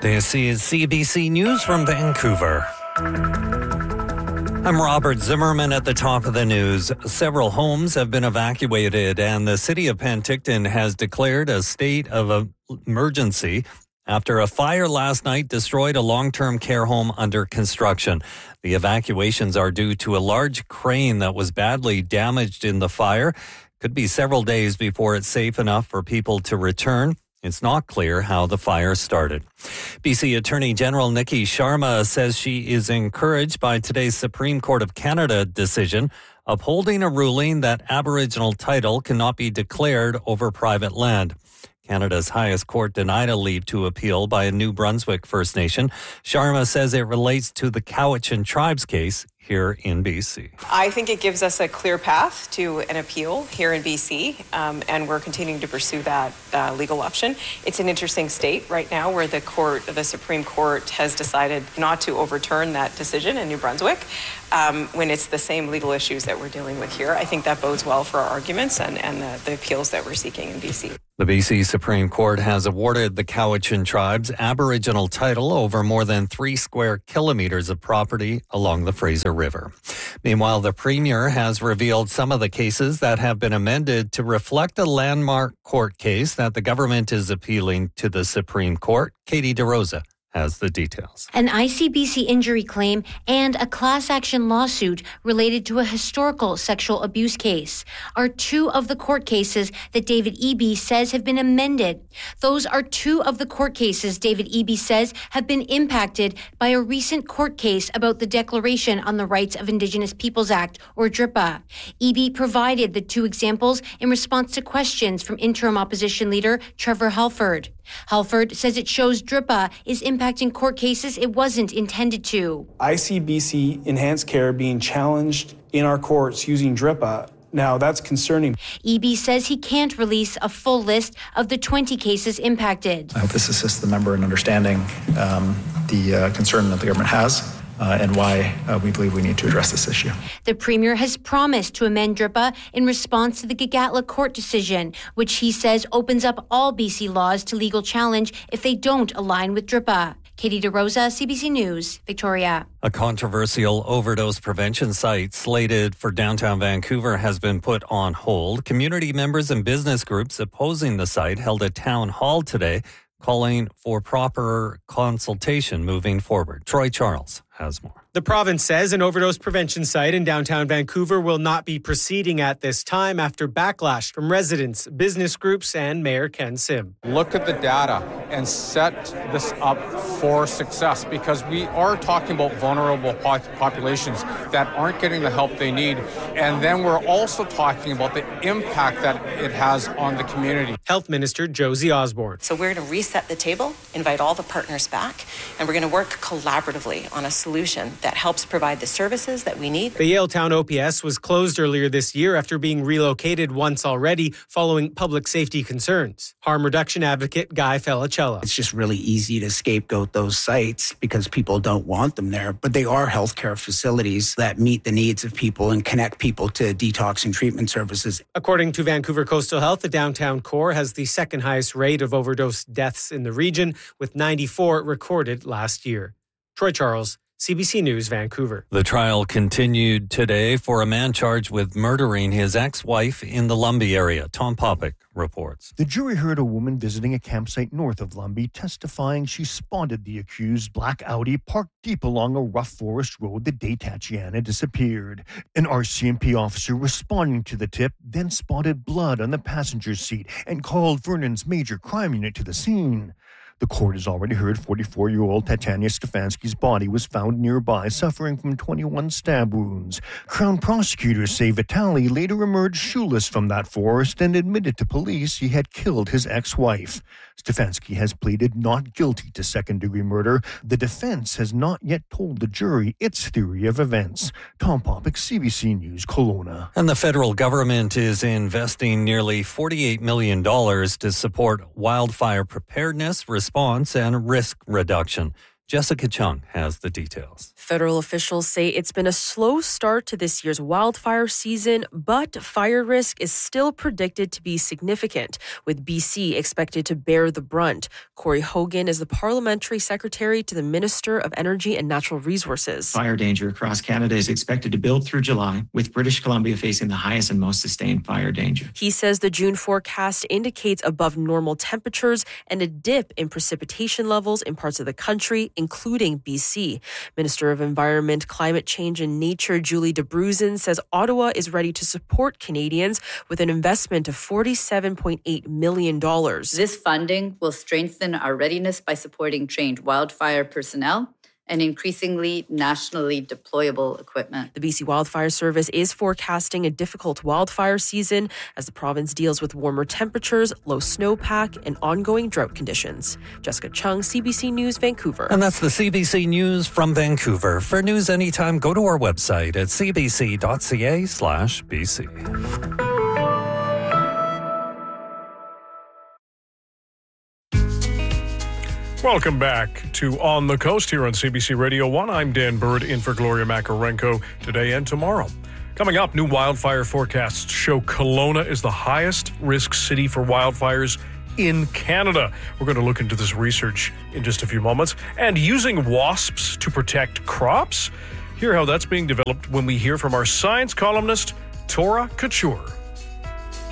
This is CBC News from Vancouver. I'm Robert Zimmerman at the top of the news. Several homes have been evacuated and the city of Penticton has declared a state of emergency after a fire last night destroyed a long-term care home under construction. The evacuations are due to a large crane that was badly damaged in the fire. Could be several days before it's safe enough for people to return. It's not clear how the fire started. BC Attorney General Nikki Sharma says she is encouraged by today's Supreme Court of Canada decision upholding a ruling that Aboriginal title cannot be declared over private land. Canada's highest court denied a leave to appeal by a New Brunswick First Nation. Sharma says it relates to the Cowichan Tribes case here in BC. I think it gives us a clear path to an appeal here in BC, and we're continuing to pursue that legal option. It's an interesting state right now where the Supreme Court has decided not to overturn that decision in New Brunswick when it's the same legal issues that we're dealing with here. I think that bodes well for our arguments and the appeals that we're seeking in BC. The BC Supreme Court has awarded the Cowichan Tribes Aboriginal title over more than 3 square kilometers of property along the Fraser River. Meanwhile, the Premier has revealed some of the cases that have been amended to reflect a landmark court case that the government is appealing to the Supreme Court. Katie DeRosa has the details. An ICBC injury claim and a class action lawsuit related to a historical sexual abuse case are two of the court cases that David Eby says have been amended. Those are two of the court cases David Eby says have been impacted by a recent court case about the Declaration on the Rights of Indigenous Peoples Act, or DRIPA. Eby provided the two examples in response to questions from interim opposition leader Trevor Halford. Halford says it shows DRIPA is impacting court cases it wasn't intended to. ICBC enhanced care being challenged in our courts using DRIPA. Now, that's concerning. Eby says he can't release a full list of the 20 cases impacted. I hope this assists the member in understanding the concern that the government has and why we believe we need to address this issue. The Premier has promised to amend DRIPA in response to the Gaghatla court decision, which he says opens up all BC laws to legal challenge if they don't align with DRIPA. Katie DeRosa, CBC News, Victoria. A controversial overdose prevention site slated for downtown Vancouver has been put on hold. Community members and business groups opposing the site held a town hall today, calling for proper consultation moving forward. Troy Charles has more. The province says an overdose prevention site in downtown Vancouver will not be proceeding at this time after backlash from residents, business groups, and Mayor Ken Sim. Look at the data and set this up for success, because we are talking about vulnerable populations that aren't getting the help they need. And then we're also talking about the impact that it has on the community. Health Minister Josie Osborne. So we're going to reset the table, invite all the partners back, and we're going to work collaboratively on a solution that helps provide the services that we need. The Yaletown OPS was closed earlier this year after being relocated once already following public safety concerns. Harm reduction advocate Guy Felicella. It's just really easy to scapegoat those sites because people don't want them there, but they are healthcare facilities that meet the needs of people and connect people to detox and treatment services. According to Vancouver Coastal Health, the downtown core has the second highest rate of overdose deaths in the region, with 94 recorded last year. Troy Charles, CBC News, Vancouver. The trial continued today for a man charged with murdering his ex-wife in the Lumby area. Tom Popick reports. The jury heard a woman visiting a campsite north of Lumby testifying she spotted the accused black Audi parked deep along a rough forest road the day Tatiana disappeared. An RCMP officer responding to the tip then spotted blood on the passenger seat and called Vernon's major crime unit to the scene. The court has already heard 44-year-old Tatiana Stefanski's body was found nearby, suffering from 21 stab wounds. Crown prosecutors say Vitali later emerged shoeless from that forest and admitted to police he had killed his ex-wife. Stefanski has pleaded not guilty to second-degree murder. The defense has not yet told the jury its theory of events. Tom Popick, CBC News, Kelowna. And the federal government is investing nearly $48 million to support wildfire preparedness, response, and risk reduction. Jessica Chung has the details. Federal officials say it's been a slow start to this year's wildfire season, but fire risk is still predicted to be significant, with BC expected to bear the brunt. Corey Hogan is the parliamentary secretary to the Minister of Energy and Natural Resources. Fire danger across Canada is expected to build through July, with British Columbia facing the highest and most sustained fire danger. He says the June forecast indicates above normal temperatures and a dip in precipitation levels in parts of the country, including BC. Minister of Environment, Climate Change and Nature Julie DeBruzen says Ottawa is ready to support Canadians with an investment of $47.8 million. This funding will strengthen our readiness by supporting trained wildfire personnel and increasingly nationally deployable equipment. The BC Wildfire Service is forecasting a difficult wildfire season as the province deals with warmer temperatures, low snowpack, and ongoing drought conditions. Jessica Chung, CBC News, Vancouver. And that's the CBC News from Vancouver. For news anytime, go to our website at cbc.ca/BC. Welcome back to On the Coast here on CBC Radio 1. I'm Dan Bird in for Gloria Makarenko today and tomorrow. Coming up, new wildfire forecasts show Kelowna is the highest risk city for wildfires in Canada. We're going to look into this research in just a few moments. And using wasps to protect crops? Hear how that's being developed when we hear from our science columnist, Tora Couture.